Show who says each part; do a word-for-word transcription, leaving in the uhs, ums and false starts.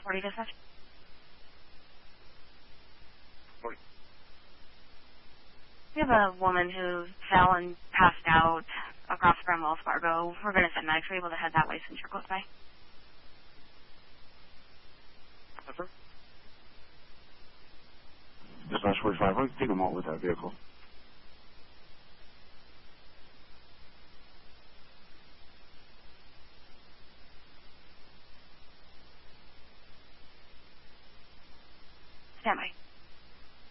Speaker 1: forty dispatch.
Speaker 2: forty.
Speaker 1: We have a woman who fell and passed out across from Wells Fargo. We're going to send medics. Are you able to head that way since you're close by?
Speaker 2: Yes, sir. Dispatch forty-five, I'll take them out with that vehicle.
Speaker 1: Stand by.